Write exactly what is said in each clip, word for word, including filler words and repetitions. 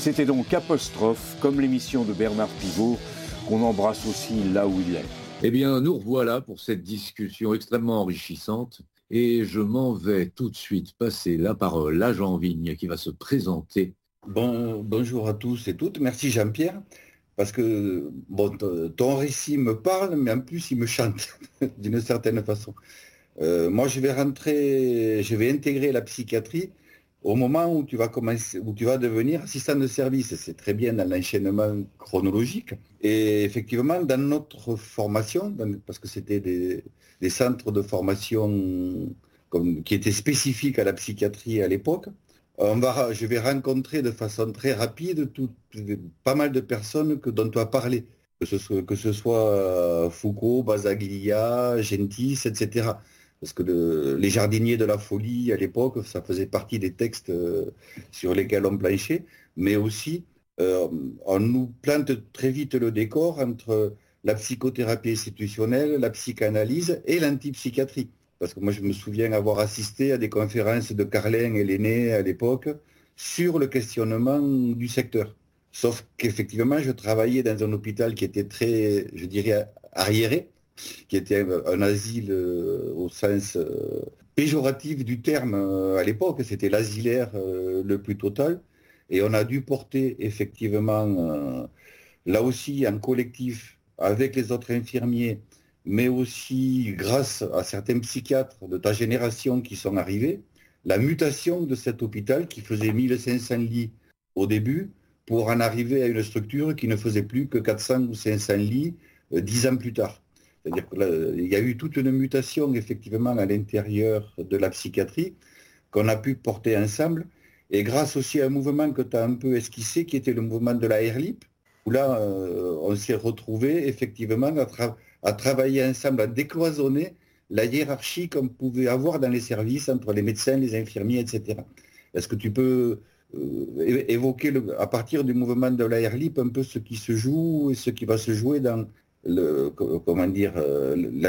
C'était donc Apostrophe, comme l'émission de Bernard Pivot, qu'on embrasse aussi là où il est. Eh bien, nous revoilà pour cette discussion extrêmement enrichissante. Et je m'en vais tout de suite passer la parole à Jean Vigne qui va se présenter. Bon, bonjour à tous et toutes. Merci Jean-Pierre. Parce que bon, ton récit me parle, mais en plus il me chante d'une certaine façon. Euh, moi, je vais rentrer, je vais intégrer la psychiatrie au moment où tu vas commencer, où tu vas devenir assistant de service. C'est très bien dans l'enchaînement chronologique. Et effectivement, dans notre formation, dans, parce que c'était des, des centres de formation comme, qui étaient spécifiques à la psychiatrie à l'époque, on va, je vais rencontrer de façon très rapide tout, pas mal de personnes que, dont tu as parlé, que ce soit, que ce soit Foucault, Basaglia, Gentis, et cetera. Parce que le, les jardiniers de la folie, à l'époque, ça faisait partie des textes euh, sur lesquels on planchait, mais aussi, euh, on nous plante très vite le décor entre la psychothérapie institutionnelle, la psychanalyse et l'antipsychiatrie. Parce que moi, je me souviens avoir assisté à des conférences de Carlin et Lenné à l'époque sur le questionnement du secteur. Sauf qu'effectivement, je travaillais dans un hôpital qui était très, je dirais, arriéré, qui était un asile au sens péjoratif du terme à l'époque. C'était l'asilaire le plus total. Et on a dû porter effectivement, là aussi, en collectif, avec les autres infirmiers, mais aussi grâce à certains psychiatres de ta génération qui sont arrivés, la mutation de cet hôpital qui faisait mille cinq cents lits au début, pour en arriver à une structure qui ne faisait plus que quatre cents ou cinq cents lits euh, dix ans plus tard. C'est-à-dire qu'il y a eu toute une mutation effectivement à l'intérieur de la psychiatrie qu'on a pu porter ensemble, et grâce aussi à un mouvement que tu as un peu esquissé, qui était le mouvement de la Airlip, où là, euh, on s'est retrouvés effectivement à travailler à travailler ensemble, à décloisonner la hiérarchie qu'on pouvait avoir dans les services entre les médecins, les infirmiers, et cetera. Est-ce que tu peux euh, évoquer, le, à partir du mouvement de la Airlip, un peu ce qui se joue et ce qui va se jouer dans le, comment dire, euh, la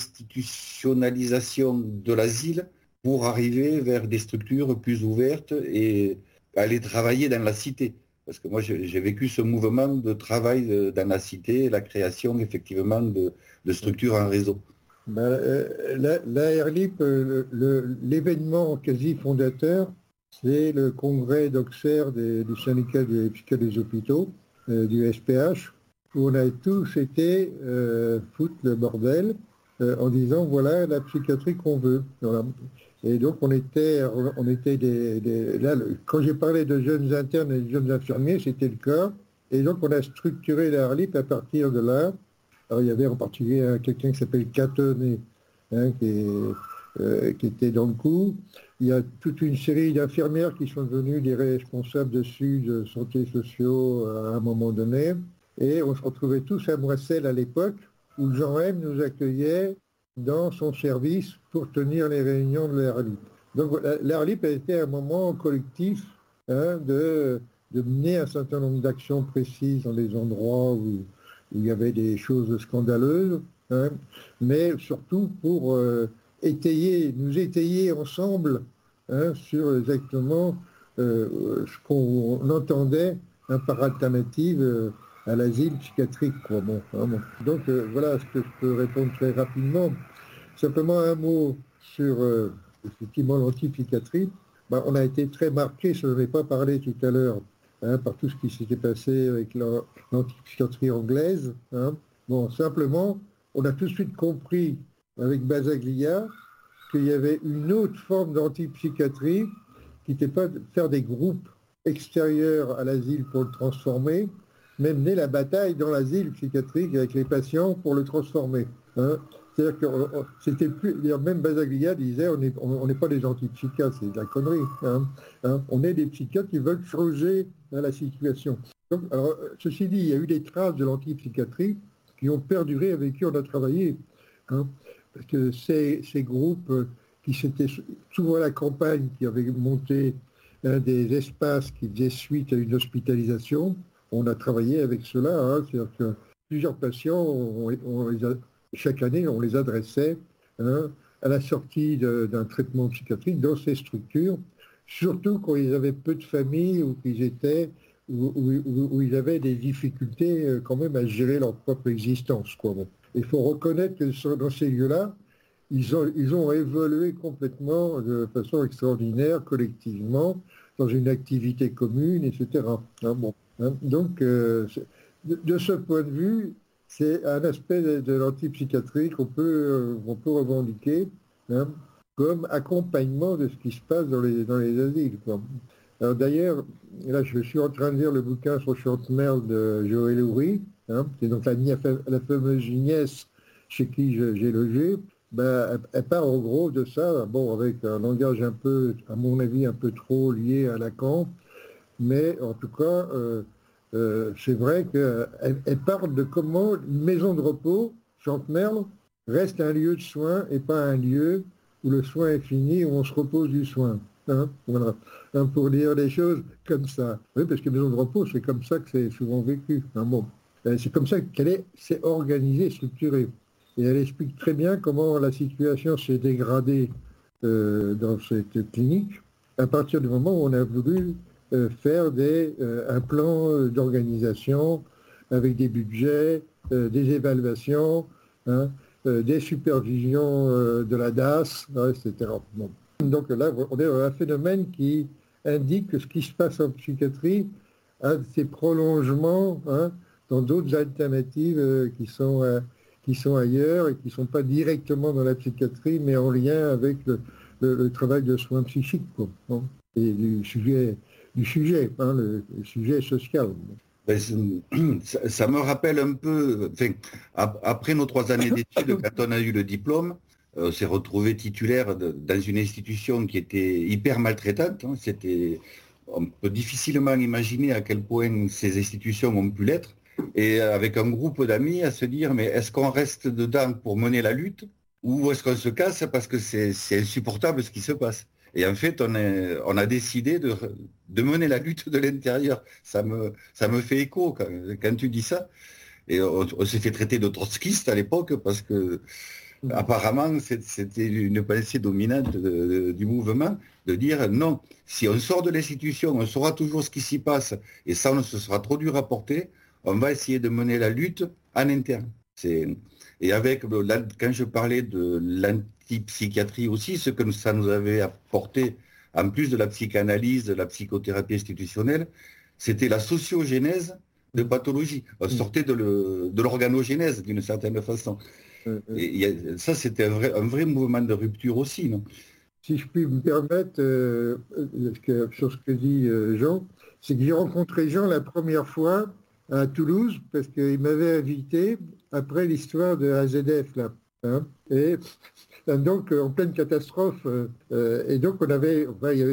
désinstitutionnalisation de l'asile pour arriver vers des structures plus ouvertes et aller travailler dans la cité? Parce que moi, j'ai vécu ce mouvement de travail dans la cité, la création effectivement de, de structures en réseau. Ben, euh, la, la Airlip, euh, le, l'événement quasi fondateur, c'est le congrès d'Auxerre des, du syndicat des psychiatres des hôpitaux, euh, du S P H, où on a tous été euh, foutre le bordel euh, en disant voilà la psychiatrie qu'on veut. Voilà. Et donc on était, on était des, des là, quand j'ai parlé de jeunes internes et de jeunes infirmiers, c'était le cas. Et donc on a structuré la Airlip à partir de là. Alors il y avait en particulier hein, quelqu'un qui s'appelle Catonnet, hein, qui, est, euh, qui était dans le coup. Il y a toute une série d'infirmières qui sont devenues des responsables de Sud Santé Sociaux à un moment donné. Et on se retrouvait tous à Moisselles à l'époque, où Jean M nous accueillait dans son service pour tenir les réunions de l'Airlip. Donc l'Airlip a été un moment collectif hein, de, de mener un certain nombre d'actions précises dans les endroits où, où il y avait des choses scandaleuses, hein, mais surtout pour euh, étayer, nous étayer ensemble hein, sur exactement euh, ce qu'on entendait hein, par alternative euh, à l'asile psychiatrique. Quoi. Bon, hein, bon. Donc euh, voilà ce que je peux répondre très rapidement. Simplement un mot sur euh, effectivement l'antipsychiatrie. Ben, on a été très marqué, je n'en ai pas parlé tout à l'heure, hein, par tout ce qui s'était passé avec la, l'antipsychiatrie anglaise. Hein. Bon, simplement, on a tout de suite compris avec Basaglia qu'il y avait une autre forme d'antipsychiatrie qui n'était pas de faire des groupes extérieurs à l'asile pour le transformer, mais mener la bataille dans l'asile psychiatrique avec les patients pour le transformer. Hein. C'est-à-dire que c'était plus, même Basaglia disait on n'est on, on pas des antipsychiatres, c'est de la connerie. Hein, hein, on est des psychiatres qui veulent changer hein, la situation. Donc, alors, ceci dit, il y a eu des traces de l'antipsychiatrie qui ont perduré, avec qui on a travaillé. Hein, parce que ces, ces groupes qui s'étaient souvent à la campagne, qui avaient monté hein, des espaces qui faisaient suite à une hospitalisation, on a travaillé avec cela. Hein, c'est-à-dire que plusieurs patients, on, on les a chaque année, on les adressait hein, à la sortie de, d'un traitement psychiatrique dans ces structures, surtout quand ils avaient peu de famille ou qu'ils étaient où, où, où ils avaient des difficultés euh, quand même à gérer leur propre existence, quoi. Bon. Il faut reconnaître que dans ces lieux-là, ils ont, ils ont évolué complètement de façon extraordinaire, collectivement, dans une activité commune, et cetera. Hein, bon, hein. Donc, euh, de, de ce point de vue, c'est un aspect de, de l'antipsychiatrie qu'on peut, euh, on peut revendiquer, hein, comme accompagnement de ce qui se passe dans les, dans les asiles, quoi. Alors d'ailleurs, là je suis en train de lire le bouquin sur Chante-Merle de Joël Houry, hein, c'est donc la, la fameuse nièce chez qui je, j'ai logé. Ben, elle, elle part en gros de ça, bon, avec un langage un peu, à mon avis, un peu trop lié à Lacan, mais en tout cas, euh, euh, c'est vrai qu'elle elle parle de comment une maison de repos, Chante-Merle, reste un lieu de soins et pas un lieu où le soin est fini, où on se repose du soin. Hein, voilà. Hein, pour dire les choses comme ça. Oui, parce que maison de repos, c'est comme ça que c'est souvent vécu. Hein, bon. C'est comme ça qu'elle est, c'est organisé, structuré. Et elle explique très bien comment la situation s'est dégradée euh, dans cette clinique à partir du moment où on a voulu euh, faire des, euh, un plan d'organisation avec des budgets, euh, des évaluations, hein, euh, des supervisions euh, de la D A S, hein, et cetera. Bon. Donc là, on est dans un phénomène qui indique que ce qui se passe en psychiatrie a ses prolongements, hein, dans d'autres alternatives euh, qui sont... Euh, qui sont ailleurs et qui ne sont pas directement dans la psychiatrie, mais en lien avec le, le, le travail de soins psychiques, quoi, hein, et du sujet, du sujet, hein, le, le sujet social. Ben, ça, ça me rappelle un peu, enfin, après nos trois années d'études, quand on a eu le diplôme, euh, on s'est retrouvé titulaire de, dans une institution qui était hyper maltraitante. Hein, c'était, on peut difficilement imaginer à quel point ces institutions ont pu l'être. Et avec un groupe d'amis à se dire, mais est-ce qu'on reste dedans pour mener la lutte ou est-ce qu'on se casse parce que c'est, c'est insupportable ce qui se passe? Et en fait, on, est, on a décidé de, de mener la lutte de l'intérieur. Ça me, ça me fait écho quand, quand tu dis ça. Et on, on s'est fait traiter de trotskiste à l'époque parce que apparemment c'était une pensée dominante de, de, du mouvement de dire non, si on sort de l'institution, on saura toujours ce qui s'y passe et ça, on se sera trop dur à porter. On va essayer de mener la lutte en interne. C'est... Et avec, quand je parlais de l'antipsychiatrie aussi, ce que ça nous avait apporté, en plus de la psychanalyse, de la psychothérapie institutionnelle, c'était la sociogénèse de pathologie. On sortait de, le, de l'organogénèse d'une certaine façon. Et y a, ça, c'était un vrai, un vrai mouvement de rupture aussi, non? Si je puis me permettre, euh, sur ce que dit euh, Jean, c'est que j'ai rencontré Jean la première fois à Toulouse, parce qu'il m'avait invité après l'histoire de A Z F, là. Hein, et donc, en pleine catastrophe. Euh, et donc, on avait... Enfin, il y avait,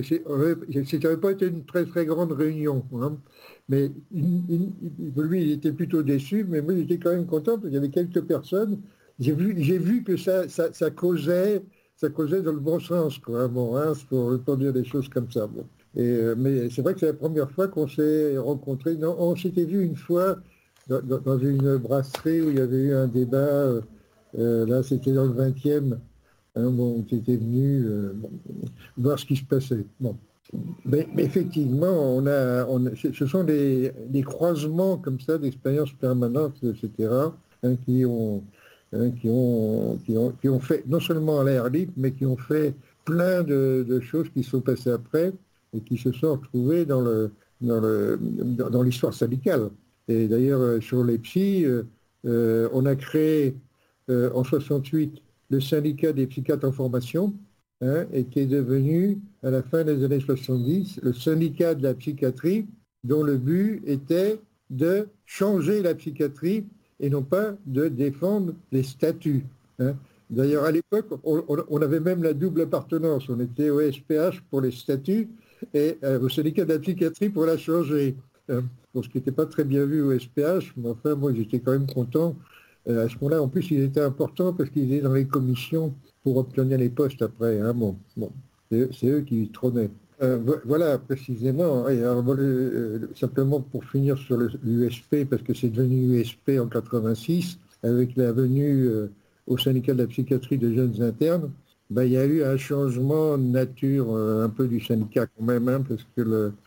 ça n'avait pas été une très, très grande réunion. Hein, mais il, il, lui, il était plutôt déçu, mais moi, j'étais quand même content, parce qu'il y avait quelques personnes. J'ai vu, j'ai vu que ça, ça, ça, causait, ça causait dans le bon sens, quoi. Bon, hein, pour, pour dire des choses comme ça. Bon. Et, euh, mais c'est vrai que c'est la première fois qu'on s'est rencontrés. Non, on s'était vu une fois dans, dans, dans une brasserie où il y avait eu un débat. Euh, euh, là, c'était dans le vingtième. Hein, bon, on était venu euh, bon, voir ce qui se passait. Bon. Mais, mais effectivement, on a, on a, ce sont des, des croisements comme ça d'expériences permanentes, et cetera, hein, qui ont, hein, qui ont, qui ont, qui ont fait non seulement à l'air libre, mais qui ont fait plein de, de choses qui sont passées après. Et qui se sont retrouvés dans, le, dans, le, dans, dans l'histoire syndicale. Et d'ailleurs, sur les psys, euh, euh, on a créé euh, en soixante-huit le syndicat des psychiatres en formation, hein, et qui est devenu, à la fin des années soixante-dix, le syndicat de la psychiatrie, dont le but était de changer la psychiatrie et non pas de défendre les statuts. Hein. D'ailleurs, à l'époque, on, on avait même la double appartenance. On était au S P H pour les statuts et euh, au syndicat de la psychiatrie pour la changer. Euh, pour ce qui n'était pas très bien vu au S P H, mais enfin, moi, j'étais quand même content. Euh, à ce moment-là, en plus, il était important parce qu'ils étaient dans les commissions pour obtenir les postes après. Hein, bon, bon, c'est, c'est eux qui trônaient. Euh, voilà, précisément. Et alors, euh, simplement pour finir sur le, l'U S P, parce que c'est devenu U S P en quatre-vingt-six, avec la venue euh, au syndicat de la psychiatrie des jeunes internes, ben, il y a eu un changement de nature euh, un peu du syndicat quand même, hein, parce que le,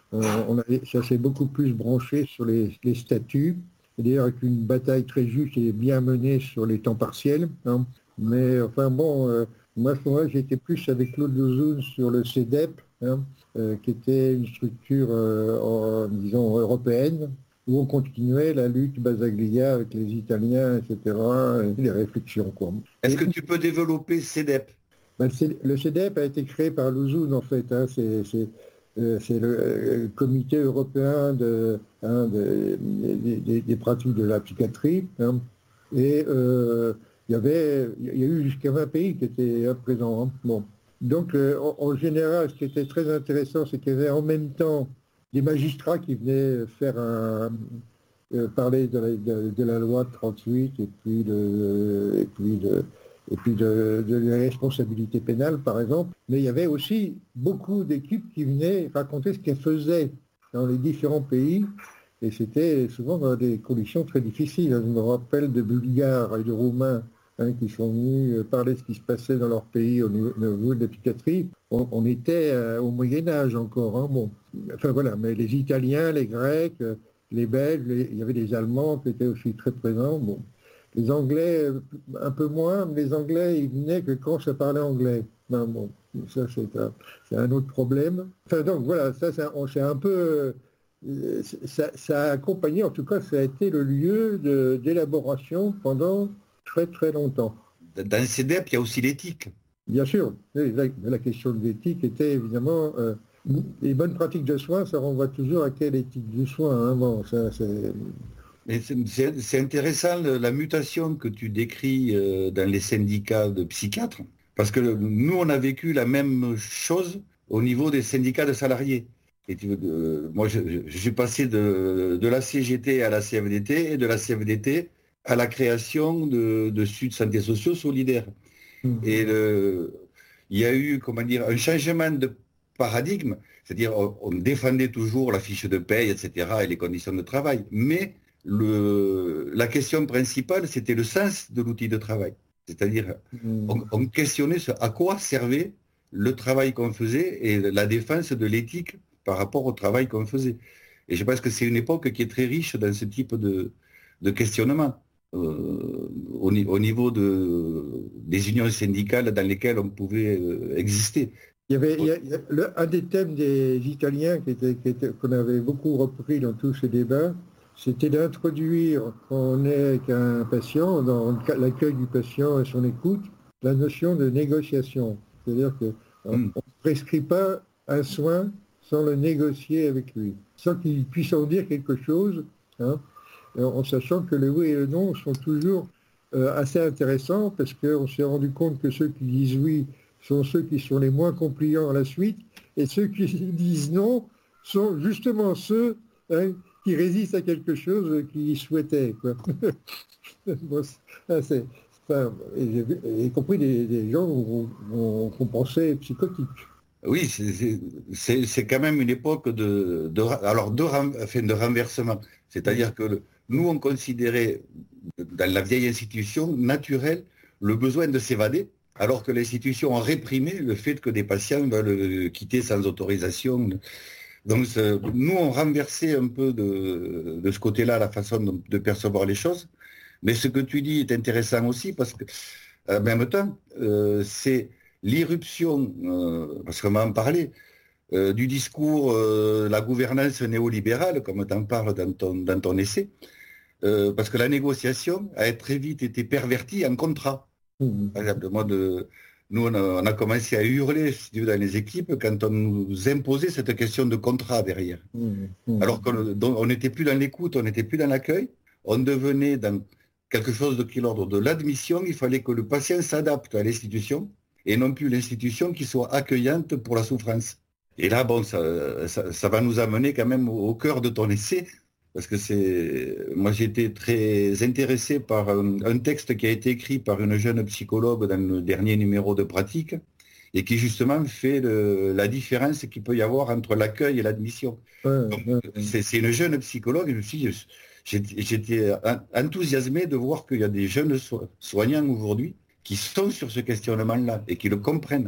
Euh, on a, ça s'est beaucoup plus branché sur les, les statuts, c'est-à-dire avec une bataille très juste et bien menée sur les temps partiels. Hein. Mais enfin bon, euh, moi à ce moment-là, j'étais plus avec Claude Lozoun sur le C E D E P, hein, euh, qui était une structure, euh, en, disons, européenne, où on continuait la lutte Basaglia avec les Italiens, et cetera, et les réflexions, quoi. Est-ce Et, que tu peux développer C E D E P? ben, le C E D E P a été créé par Lozoun, en fait. Hein, c'est, c'est, euh, c'est le euh, comité européen de, hein, de, des, des, des pratiques de la psychiatrie. Hein, et euh, il y avait, il y a eu jusqu'à vingt pays qui étaient présents. Hein, bon. Donc, euh, en, en général, ce qui était très intéressant, c'est qu'il y avait en même temps des magistrats qui venaient faire un, euh, parler de la, de, de la loi de trente-huit et puis de, et puis de, et puis de, de la responsabilité pénale, par exemple. Mais il y avait aussi beaucoup d'équipes qui venaient raconter ce qu'elles faisaient dans les différents pays. Et c'était souvent dans des conditions très difficiles. Je me rappelle de Bulgares et de Roumains, hein, qui sont venus parler de ce qui se passait dans leur pays au niveau, au niveau de la psychiatrie. On, on était euh, au Moyen-Âge encore. Hein, bon. Enfin voilà, mais les Italiens, les Grecs, les Belges, les, il y avait des Allemands qui étaient aussi très présents. Bon. Les Anglais, un peu moins, mais les Anglais, ils venaient que quand ça parlait anglais. Ben bon, ça c'est un, c'est un autre problème. Enfin donc voilà, ça c'est un, c'est un peu... Ça, ça a accompagné, en tout cas, ça a été le lieu de, d'élaboration pendant très très longtemps. Dans le C E D E P, il y a aussi l'éthique. Bien sûr, la, la question de l'éthique était évidemment... Euh, les bonnes pratiques de soins, ça renvoie toujours à quelle éthique du soin. Hein, bon, ça, c'est... Mais c'est, c'est, c'est intéressant la mutation que tu décris dans les syndicats de psychiatres, parce que nous, on a vécu la même chose au niveau des syndicats de salariés. Et tu, euh, moi, je, je suis passé de, de la C G T à la C F D T et de la C F D T à la création de, de Sud Santé Sociaux solidaires. Mmh. Et le, il y a eu, comment dire, un changement de paradigme, c'est-à-dire on, on défendait toujours la fiche de paye, et cetera, et les conditions de travail, mais le, la question principale, c'était le sens de l'outil de travail. C'est-à-dire, on, on questionnait ce, à quoi servait le travail qu'on faisait et la défense de l'éthique par rapport au travail qu'on faisait. Et je pense que c'est une époque qui est très riche dans ce type de, de questionnement. Euh, au, au niveau de, des unions syndicales dans lesquelles on pouvait euh, exister. Il y avait, il y a, il y a le, un des thèmes des Italiens qui était, qui était, qu'on avait beaucoup repris dans tous ces débats, c'était d'introduire, quand on est avec un patient, dans l'accueil du patient et son écoute, la notion de négociation. C'est-à-dire qu'on mm. ne prescrit pas un soin sans le négocier avec lui, sans qu'il puisse en dire quelque chose, hein, en sachant que le oui et le non sont toujours euh, assez intéressants, parce qu'on s'est rendu compte que ceux qui disent oui sont ceux qui sont les moins compliants à la suite, et ceux qui disent non sont justement ceux, hein, qui résistent à quelque chose qu'ils souhaitaient. Quoi. Bon, c'est, enfin, y compris des, des gens qu'on pensait psychotiques. Oui, c'est, c'est, c'est quand même une époque de, de, alors de, enfin, de renversement. C'est-à-dire que le, nous, on considérait, dans la vieille institution, naturel le besoin de s'évader, alors que l'institution a réprimé le fait que des patients veulent quitter sans autorisation. Donc, nous, on renversait un peu de, de ce côté-là la façon de, de percevoir les choses. Mais ce que tu dis est intéressant aussi parce que, en même temps, euh, c'est l'irruption, euh, parce qu'on m'en parlait, euh, du discours, euh, la gouvernance néolibérale, comme tu en parles dans ton, dans ton essai, euh, parce que la négociation a très vite été pervertie en contrat. Mmh. Par exemple, moi, de, nous, on a, on a commencé à hurler, si tu veux, dans les équipes quand on nous imposait cette question de contrat derrière. Mmh. Mmh. Alors qu'on n'était plus dans l'écoute, on n'était plus dans l'accueil, on devenait dans quelque chose de qui est l'ordre de l'admission, il fallait que le patient s'adapte à l'institution, et non plus l'institution qui soit accueillante pour la souffrance. Et là, bon, ça, ça, ça va nous amener quand même au, au cœur de ton essai, parce que c'est, moi j'ai été très intéressé par un, un texte qui a été écrit par une jeune psychologue dans le dernier numéro de Pratique, et qui justement fait le, la différence qu'il peut y avoir entre l'accueil et l'admission. Ouais, Donc, ouais, ouais. C'est, c'est une jeune psychologue, et je me suis dit, j'étais, j'étais enthousiasmé de voir qu'il y a des jeunes so- soignants aujourd'hui qui sont sur ce questionnement-là et qui le comprennent.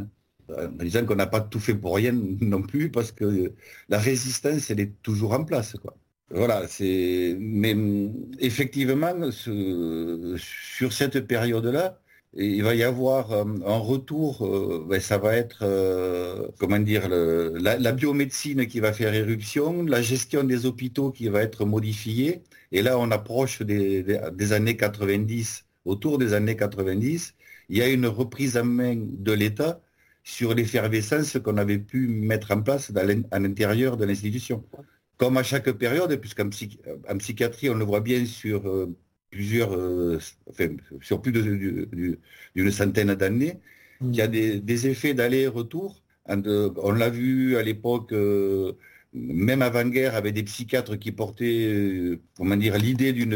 en disant qu'on n'a pas tout fait pour rien non plus, parce que la résistance, elle est toujours en place, quoi. Voilà, c'est. Mais effectivement, ce... sur cette période-là, il va y avoir un retour, euh, ben ça va être, euh, comment dire, le, la, la biomédecine qui va faire éruption, la gestion des hôpitaux qui va être modifiée. Et là, on approche des, des, des années quatre-vingt-dix, autour des années quatre-vingt-dix, il y a une reprise en main de l'État sur l'effervescence qu'on avait pu mettre en place dans à l'intérieur de l'institution. Comme à chaque période, puisqu'en psy, en psychiatrie, on le voit bien sur... Euh, plusieurs, euh, enfin, sur plus de, de, d'une centaine d'années, mmh. qu'il y a des, des effets d'aller-retour. On l'a vu à l'époque, euh, même avant-guerre, avec des psychiatres qui portaient, euh, comment dire, l'idée d'une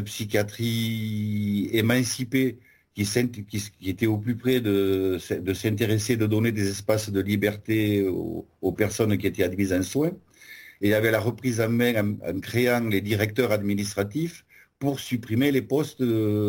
psychiatrie émancipée, qui, qui, qui était au plus près de, de s'intéresser, de donner des espaces de liberté aux, aux personnes qui étaient admises en soins. Et il y avait la reprise en main en, en créant les directeurs administratifs, pour supprimer les postes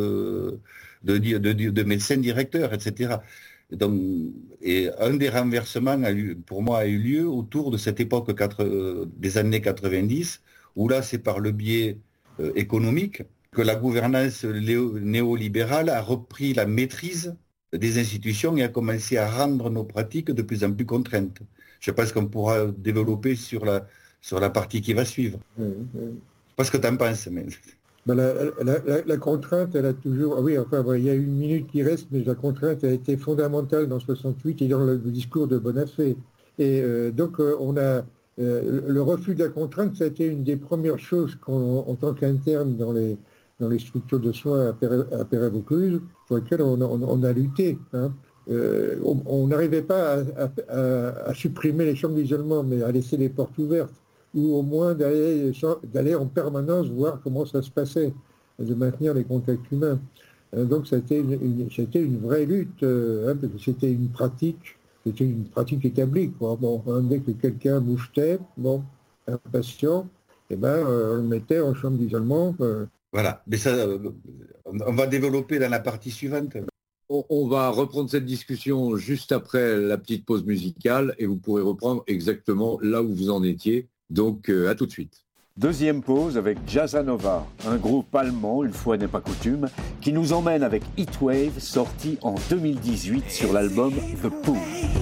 de, de, de, de, de médecins directeurs, et cetera. Donc, et un des renversements, a eu, pour moi, a eu lieu autour de cette époque quatre, des années quatre-vingt-dix, où là, c'est par le biais euh, économique que la gouvernance néolibérale a repris la maîtrise des institutions et a commencé à rendre nos pratiques de plus en plus contraintes. Je pense qu'on pourra développer sur la, sur la partie qui va suivre. Mmh, mmh. Je ne sais pas ce que tu en penses, mais... Ben la, la, la, la contrainte, elle a toujours... Ah oui, enfin, il y a une minute qui reste, mais la contrainte a été fondamentale dans soixante-huit et dans le, le discours de Bonafé. Et euh, donc, euh, on a... Euh, le refus de la contrainte, ça a été une des premières choses qu'on, en tant qu'interne dans les, dans les structures de soins à Péray-Vaucluse, pour lesquelles on, on, on a lutté. Hein. Euh, on n'arrivait pas à, à, à supprimer les chambres d'isolement, mais à laisser les portes ouvertes, ou au moins d'aller, d'aller en permanence voir comment ça se passait, de maintenir les contacts humains. Donc c'était une, une, c'était une vraie lutte, hein, parce que c'était une pratique, c'était une pratique établie, quoi. Bon, hein, dès que quelqu'un mouchetait, bon, un patient, eh ben, euh, on le mettait en chambre d'isolement. Euh. Voilà, mais ça, on va développer dans la partie suivante. On, on va reprendre cette discussion juste après la petite pause musicale et vous pourrez reprendre exactement là où vous en étiez. Donc, euh, à tout de suite. Deuxième pause avec Jazzanova, un groupe allemand, une fois n'est pas coutume, qui nous emmène avec Heatwave, sorti en deux mille dix-huit sur l'album The Pool.